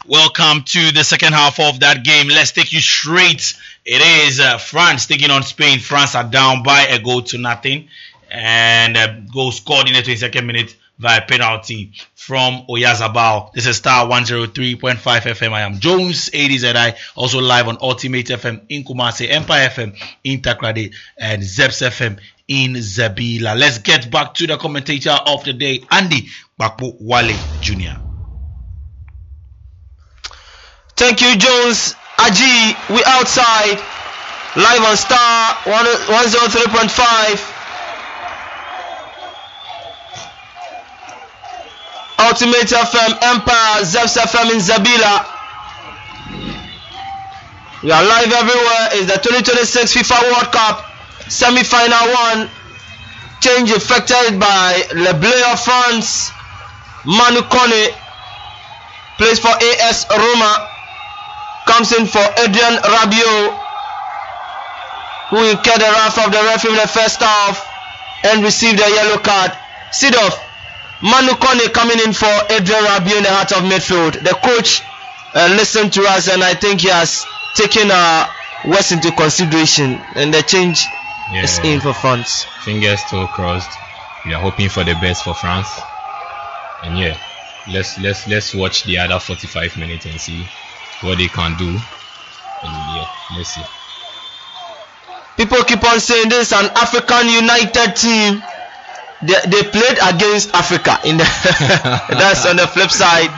Welcome to the second half of that game. Let's take you straight. It is France taking on Spain. France are down by a goal to nothing. And a goal scored in the 22nd minute via penalty from Oyarzabal. This is Star 103.5 FM. I am Jones, ADZI. Also live on Ultimate FM in Kumasi, Empire FM in Takrade, and Zeps FM in Zabila. Let's get back to the commentator of the day, Andy Bakpo Wale Jr. Thank you, Jones. Aji, we outside. Live on Star 103.5. Ultimate FM, Empire, Zeps FM in Zabila. We are live everywhere. It's the 2026 FIFA World Cup semi-final one. Change effected by Le Bleu of France. Manu Kone plays for AS Roma. Comes in for Adrien Rabiot, who incurred the wrath of the referee in the first half and received a yellow card. Seedorf, Manu Kone coming in for Adrien Rabiot in the heart of midfield. The coach listened to us, and I think he has taken West into consideration, and the change is in for France. Fingers still crossed. We are hoping for the best for France, and let's watch the other 45 minutes and see what they can do. And let's see. People keep on saying this is an African United team. They played against Africa in the that's on the flip side.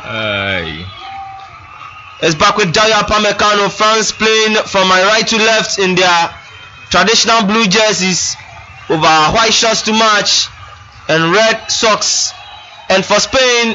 It's back with Daya Upamecano. France playing from my right to left in their traditional blue jerseys, over white shorts to match and red socks. And for Spain,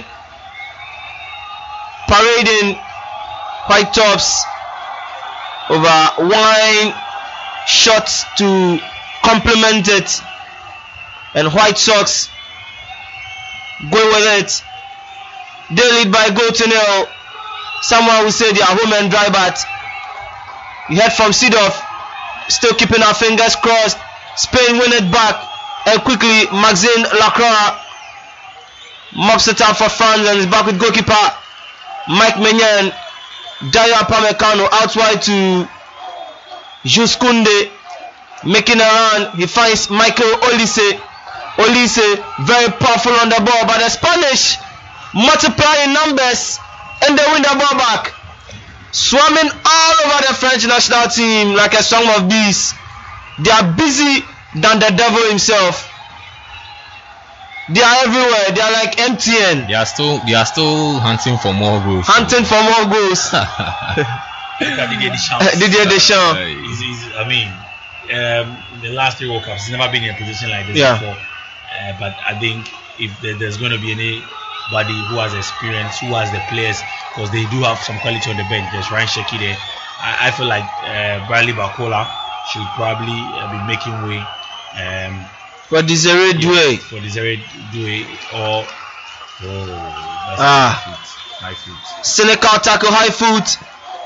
parading white tops over wine shorts to complement it, and white socks going with it. They lead by goal to nil. Someone will say they are home and dry, but you heard from Seedorf, still keeping our fingers crossed. Spain win it back, and quickly Maxime Lacroix mops it up for France and is back with goalkeeper Mike Maignan. Daya Upamecano out wide to Jules Koundé, making a run. He finds Michael Olise. Olise very powerful on the ball, but the Spanish multiply in numbers and they win the ball back. Swarming all over the French national team like a swarm of bees. They are busy than the devil himself. They are everywhere. They are like MTN. They are still hunting for more goals. Hunting for more goals. Didier Deschamps. I mean, in the last 3 World Cups, he's never been in a position like this before. But I think if there's going to be anybody who has experience, who has the players, because they do have some quality on the bench. There's Ryan Sheki there. I feel like Bradley Barcola should probably be making way. For Desiree Doué. For Desiree Doué or that's high foot. Senecal tackle high foot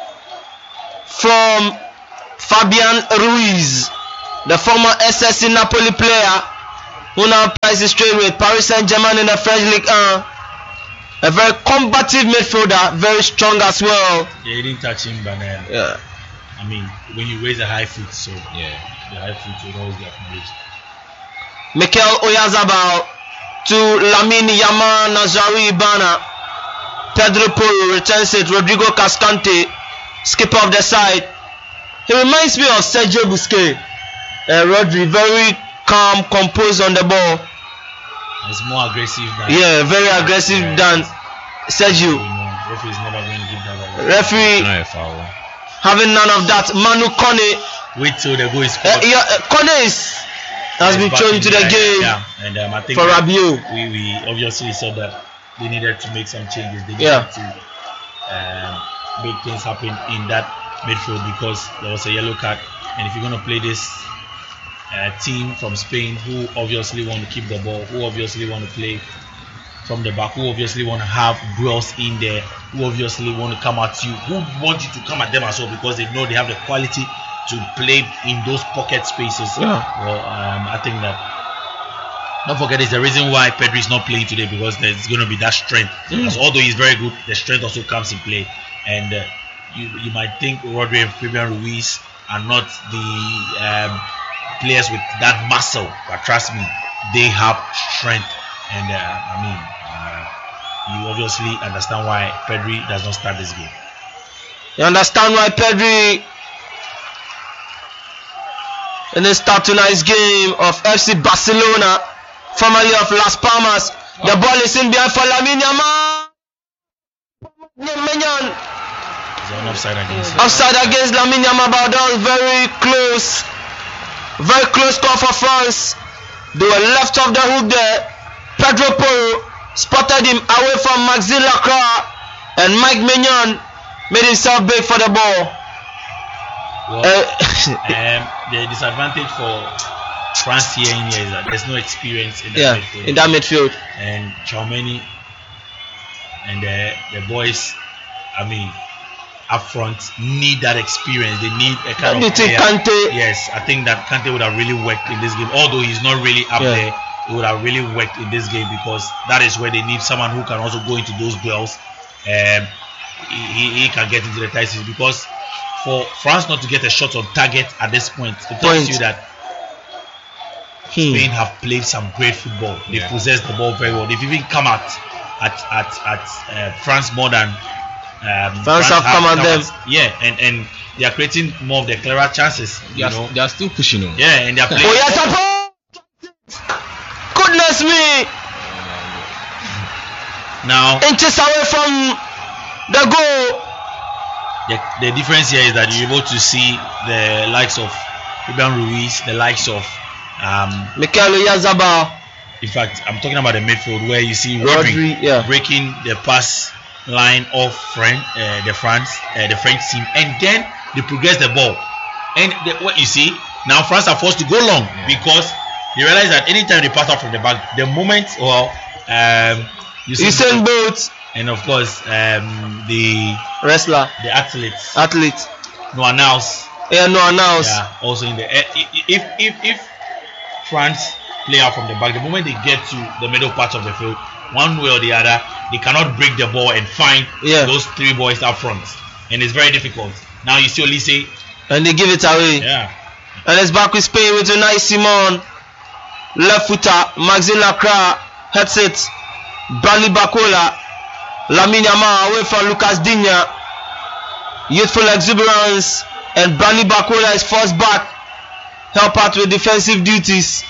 from Fabian Ruiz, the former SSC Napoli player who now plays straight with Paris Saint-Germain in the French League 1. A very combative midfielder, very strong as well. Yeah, he didn't touch him, but I mean, when you raise a high foot, so the high foot will always get acknowledged. Mikel Oyarzabal to Lamine Yamal, Nazari Ibana. Pedro Porro returns it. Rodrigo Cascante, skipper of the side. He reminds me of Sergio Busquets. Rodri, very calm, composed on the ball. It's more aggressive than very aggressive than Sergio. Referee is never going to give that away. Referee having none of that. Manu Kone. Wait till the goal is scored. Kone has been thrown into the game. And I think for Rabiot. We obviously saw that they needed to make some changes. They needed to make things happen in that midfield because there was a yellow card. And if you're going to play this team from Spain who obviously want to keep the ball, who obviously want to play from the back, who obviously want to have duels in there, who obviously want to come at you, who want you to come at them as well because they know they have the quality to play in those pocket spaces. Well, I think that Don't forget, it's the reason why Pedri is not playing today, because there's going to be that strength. Because although he's very good, the strength also comes in play. And you might think Rodri and Fabian Ruiz are not the players with that muscle, but trust me, they have strength. And you obviously understand why Pedri does not start this game. You understand why Pedri in the start tonight's game of FC Barcelona, formerly of Las Palmas. The ball is in behind for Lamine Yamal. Offside against Lamine Yamal, but that was very close call for France. They were left off the hook there. Pedro Porro spotted him away from Maxime Lacroix, and Mike Maignan made himself big for the ball. Well, the disadvantage for France here is that there's no experience in that midfield. In that midfield. And Tchouameni and the boys, up front, need that experience. They need a kind of player. Kante. Yes, I think that Kante would have really worked in this game. Although he's not really up there, he would have really worked in this game, because that is where they need someone who can also go into those duels. He can get into the tight space, because for France not to get a shot on target at this point, it tells you that Spain have played some great football. They possess the ball very well. They've even come out at France more than France have come at them. Yeah, and they are creating more of the clearer chances. They are still pushing on. Yeah, and they are playing. Oh yes, goodness me! Now inches away from the goal. The difference here is that you're able to see the likes of Fabian Ruiz, the likes of Mikel Oyarzabal. In fact, I'm talking about the midfield, where you see Rodri breaking the pass line of the French team, and then they progress the ball. And what you see now, France are forced to go long because they realize that anytime they pass out from the back, the moment you see Usain Bolt, and of course the wrestler, the athlete Noah Niles. Yeah, also in the if France play out from the back, the moment they get to the middle part of the field, one way or the other, they cannot break the ball and find those three boys up front, and it's very difficult. Now you see Olise, and they give it away. Yeah, and it's back with Spain with Unai Simon, left footer, Maxime Lacroix heads it, Bradley Bacola, Lamine Yamal away from Lucas Digne, youthful exuberance, and Bradley Bacola is forced back, help out with defensive duties.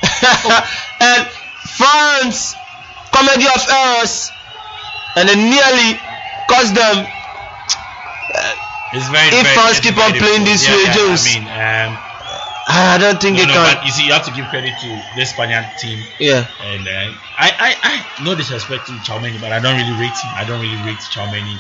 And France, comedy of errors, and it nearly cost them. It's very, if France keep on playing this way, Jones, I don't think they can. But you see, you have to give credit to the Spaniard team. Yeah. And I no disrespect to Tchouameni, but I don't really rate him. I don't really rate Tchouameni.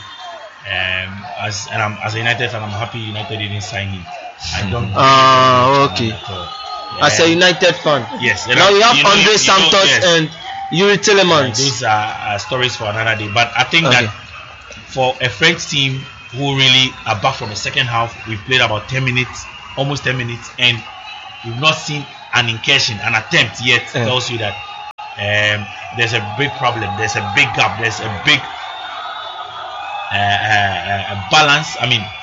As a United fan, I'm happy United didn't sign him. I don't. Okay. As a United fan. Yes. Now we have Andre Santos and Yuri Tillemans. Those are stories for another day. But I think that for a French team who really are back from the second half, we played about 10 minutes, almost 10 minutes, and we've not seen an incursion, an attempt yet. Tells you that there's a big problem, there's a big gap, there's a big balance.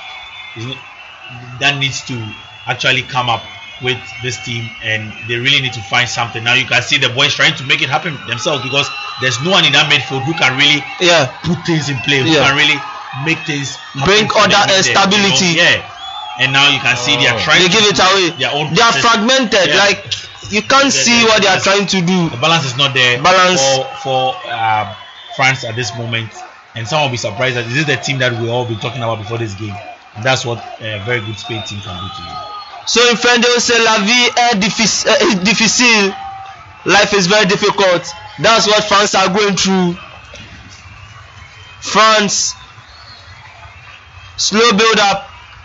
That needs to actually come up with this team, and they really need to find something. Now you can see the boys trying to make it happen themselves, because there's no one in that midfield who can really put things in play, who can really make things bring order and stability. And now you can see they are trying. They give it away. They are fragmented. Like you can't see what they are trying to do. The balance is not there. For France at this moment, and some will be surprised that this is the team that we all been talking about before this game. And that's what a very good Spain team can do to you. So in French they will say la vie est difficile. Life is very difficult. That's what France are going through. France, slow build up.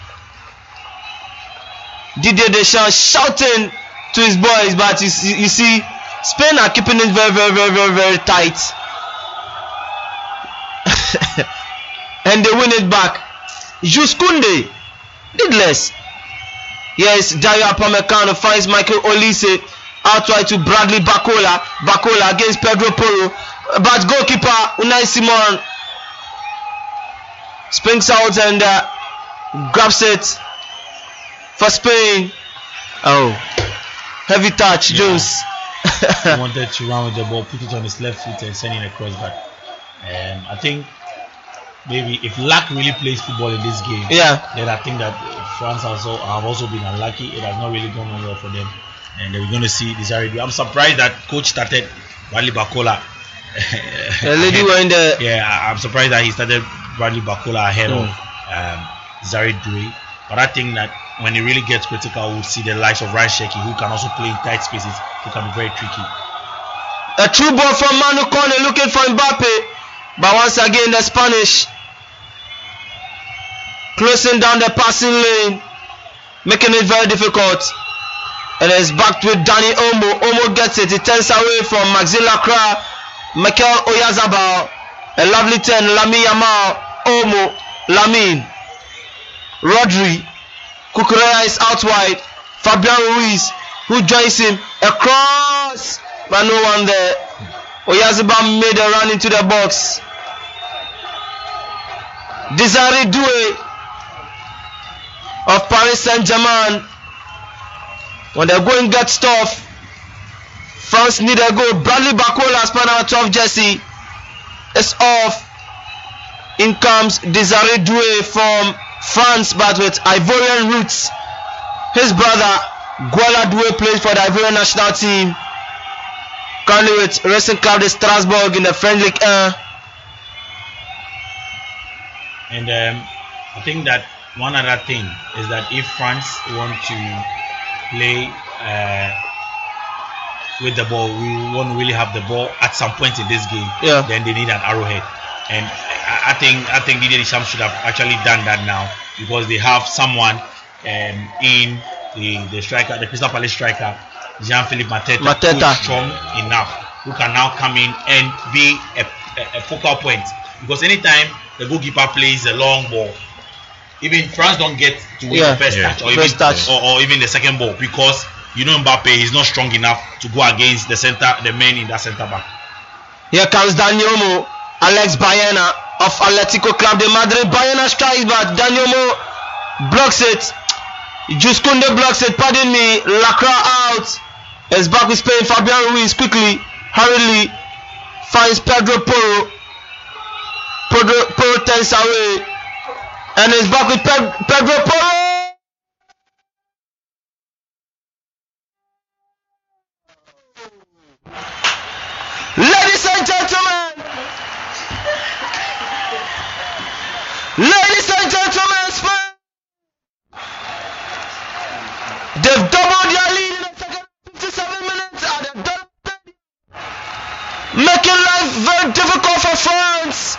Didier Deschamps shouting to his boys, but you see Spain are keeping it very, very, very, very, very tight. And they win it back. Jules Koundé did less. Yes, Dayo Upamecano finds Michael Olise outright to Bradley Bacola. Bacola against Pedro Porro. But goalkeeper Unai Simon springs out and grabs it for Spain. Oh, heavy touch, yeah. Jones. He wanted to run with the ball, put it on his left foot and send it across back. And I think maybe if luck really plays football in this game, then I think that France have also been unlucky. It has not really gone on well for them. And we're going to see Desiree Doué. I'm surprised that coach started Bradley Bacola. The lady were in the... Yeah, I'm surprised that he started Bradley Bacola ahead of Desiree Doué. But I think that when it really gets critical, we'll see the likes of Ryan Cherki, who can also play in tight spaces, who can be very tricky. A true ball from Manu Kone looking for Mbappe. But once again, the Spanish closing down the passing lane, making it very difficult. And it's backed with Danny Olmo. Olmo gets it. He turns away from Maxime Lacroix. Mikel Oyarzabal. A lovely turn. Lamine Yamal. Olmo. Lamine. Rodri. Cucurella is out wide. Fabian Ruiz, who joins him. A cross. But no one there. Oyarzabal made a run into the box. Desiree Doué of Paris Saint-Germain. When the going gets tough, France need a goal. Bradley Bacola, number 12 jersey, is off. In comes Desiree Doué from France, but with Ivorian roots. His brother Guala Doué plays for the Ivorian national team. Currently with Racing Club de Strasbourg in the French Ligue 1. And I think that one other thing is that if France want to play with the ball, we want to really have the ball at some point in this game. Then they need an arrowhead, and I think Didier Deschamps should have actually done that now, because they have someone in the striker, the Crystal Palace striker, Jean-Philippe Mateta, who is strong enough, who can now come in and be a focal point. Because anytime the goalkeeper plays a long ball, even France don't get to win the first touch, or even the second ball, because Mbappe is not strong enough to go against the man in that centre back. Here comes Dani Olmo. Alex Baena of Atletico Club de Madrid. Baena strikes, but Dani Olmo blocks it. Juskunde blocks it, pardon me. Lacroix out. Is back with Spain. Fabian Ruiz quickly, hurriedly finds Pedro Porro. Porro turns away. And is back with Pedro Porro. Ladies and gentlemen, Spain, they've doubled their lead in the second 57 minutes and they've done it, making life very difficult for France.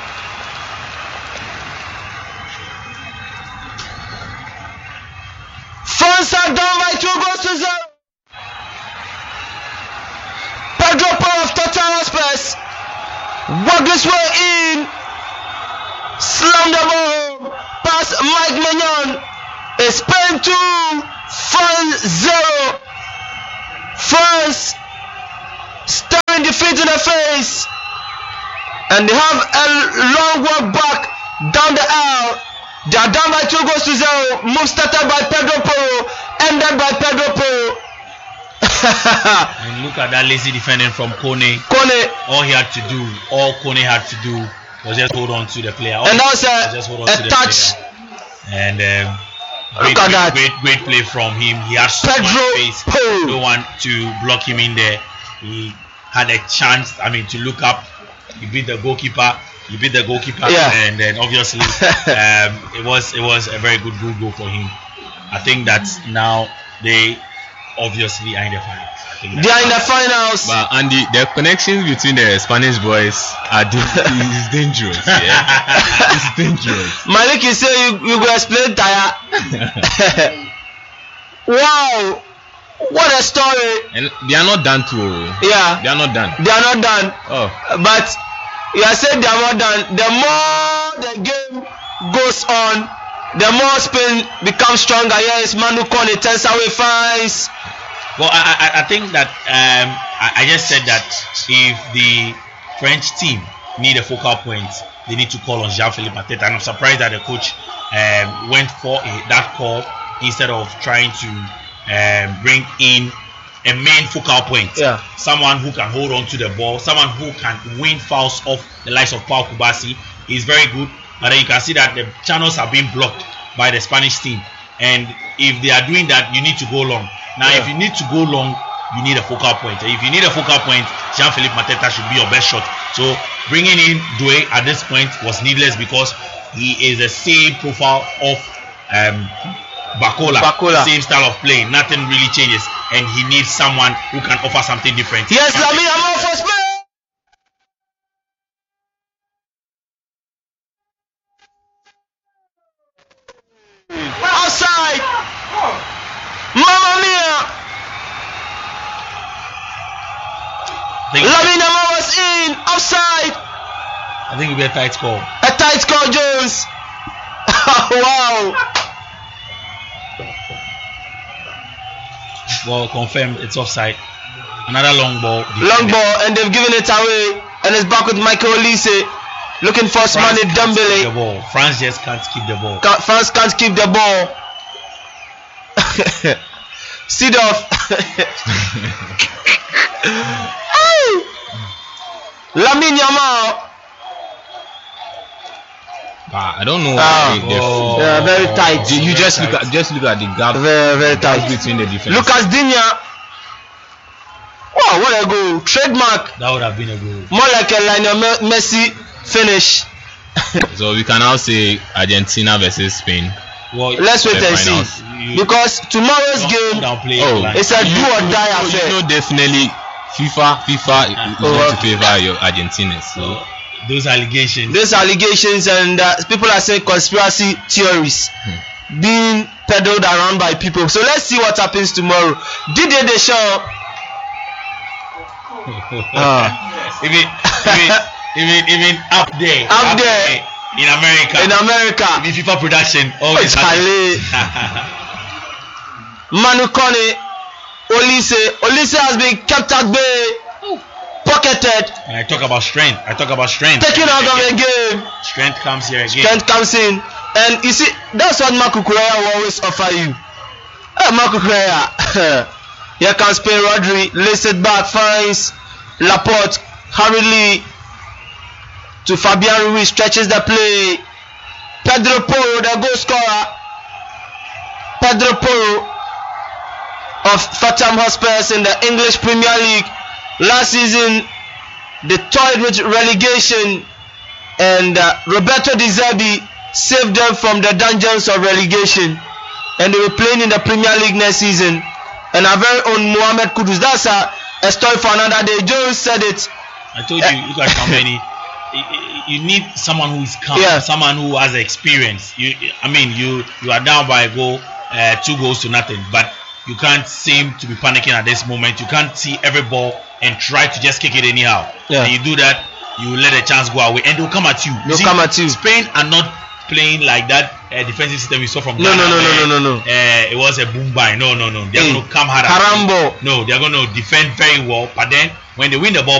France are down by 2-0. Pedro Porro of Tottenham Hotspur worked his way in, slammed the ball past Mike Maignan. It's Spain 2, France 0. France staring defeat in the face, and they have a long walk back down the aisle. They are down by 2-0. Move started by Pedro Porro, ended by Pedro Porro. And look at that lazy defending from Kone. All Kone had to do was just hold on to the player. And that was a touch. And great play from him. He had so much space. No one to block him in there. He had a chance, to look up. He beat the goalkeeper. And then obviously it was a very good goal for him. I think that now they obviously are in the finals. They are in the finals. But Andy, the connections between the Spanish boys is dangerous. Yeah, it's dangerous. Malik, you say you go explain Taya. Wow, what a story! And they are not done too. Yeah, they are not done. Oh, but you are saying they are not done. The more the game goes on, the more Spain becomes stronger. Yes, Manu Kone turns away, finds Well, I think that I just said that if the French team need a focal point, they need to call on Jean-Philippe Mateta. And I'm surprised that the coach went for that call instead of trying to bring in a main focal point. Yeah. Someone who can hold on to the ball, someone who can win fouls off the likes of Paul Kubasi. He's very good, but then you can see that the channels are being blocked by the Spanish team. And if they are doing that, you need to go long. Now, if you need to go long, you need a focal point. If you need a focal point, Jean-Philippe Mateta should be your best shot. So bringing in Doué at this point was needless because he is the same profile of Bakola. Same style of play. Nothing really changes, and he needs someone who can offer something different. Yes, Lamine Yamal for Spain. Outside. Mamma mia. Lamine Yamal was in. Outside. I think it'll be a tight score. A tight score, Jones. Wow. Well, confirmed, it's offside. Another long ball. Long ball, and they've given it away. And it's back with Michael Olise. Looking for Ousmane Dembele. France just can't keep the ball. France can't keep the ball. Seedorf. Lamine Yamal. I don't know. They are very tight. You just look at the gap. Very tight between the defense. Lucas Digne. Wow, what a goal! Trademark. That would have been a goal. More like a Lionel Messi finish. So we can now say Argentina versus Spain. Well, let's wait and see. Because tomorrow's game it's a do or die affair. You know, definitely FIFA is going to favor your Argentina. So those allegations and people are saying conspiracy theories being peddled around by people. So let's see what happens tomorrow. Didier Deschamps. Even up there in America, in FIFA production. Manu Kone, Olise has been kept at bay, pocketed. And I talk about strength. Taken out of the game. Strength comes here again. Strength comes in, and you see that's what Marco Correa will always offer you. Marco Correa. Here comes Spain. Rodri lays it back, finds Laporte hurriedly to Fabian Ruiz, stretches the play. Pedro Porro, the goal scorer. Pedro Porro of Tottenham Hotspur in the English Premier League. Last season, they toyed with relegation, and Roberto Di Zerbi saved them from the dungeons of relegation, and they were playing in the Premier League next season. And our very own Mohamed Kudus. That's a story for another day. Jones said it. I told you, look at how many. You need someone who is calm, someone who has experience. You are down by a goal, 2 goals to nothing, but you can't seem to be panicking at this moment. You can't see every ball and try to just kick it anyhow. Yeah. And you do that, you let the chance go away, and they'll come at you. Spain are not playing like that defensive system we saw from Ghana. No. It was a boom by. No. They're going to come harder. Carambo. No, they're going to defend very well, but then when they win the ball